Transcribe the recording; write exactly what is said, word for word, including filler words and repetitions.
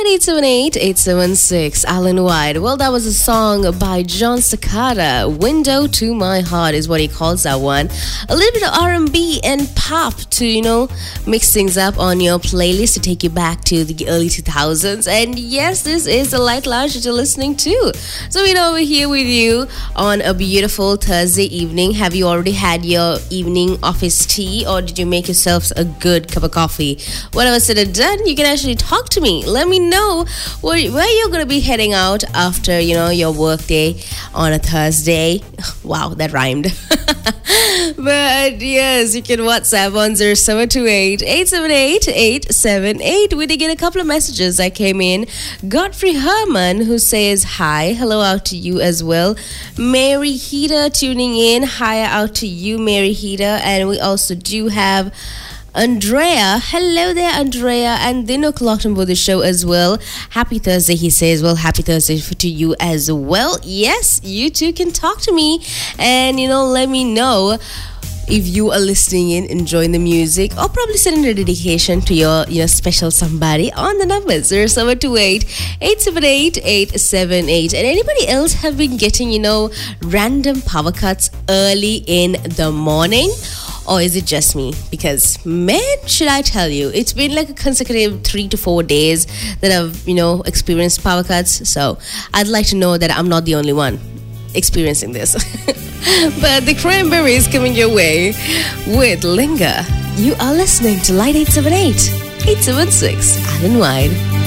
eight seven eight, eight seven six, Alan White. Well, that was a song by John Cicada. Window to My Heart is what he calls that one. A little bit of R and B and pop to, you know, mix things up on your playlist to take you back to the early two thousands. And yes, this is the Light Lounge that you're listening to. So we're over here with you on a beautiful Thursday evening. Have you already had your evening office tea, or did you make yourselves a good cup of coffee? Whatever said and done, you can actually talk to me. Let me know where, where you're going to be heading out after, you know, your work day on a Thursday. Wow, that rhymed. But yes, you can WhatsApp on zero seven two eight, eight seven eight, eight seven eight. We did get a couple of messages that came in. Godfrey Herman, who says hi. Hello out to you as well. Mary Heater tuning in. Hi out to you, Mary Heater. And we also do have Andrea. Hello there, Andrea. And Dino clocked on board the show as well. Happy Thursday, he says. Well, happy Thursday for, to you as well. Yes, you too can talk to me and, you know, let me know if you are listening in, enjoying the music, or probably sending a dedication to your, your special somebody on the number zero seven two eight, eight seven eight, eight seven eight. And anybody else have been getting, you know, random power cuts early in the morning? Or is it just me? Because, man, should I tell you, it's been like a consecutive three to four days that I've, you know, experienced power cuts. So I'd like to know that I'm not the only one experiencing this. But the Cranberry is coming your way with Linger. You are listening to Light eight seven eight, eight seven six, Alan Wide.